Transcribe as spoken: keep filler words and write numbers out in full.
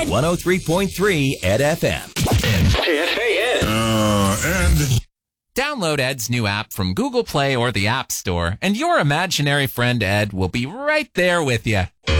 one oh three point three Ed F M. Hey, Ed. Uh, and... Download Ed's new app from Google Play or the App Store, and your imaginary friend Ed will be right there with you.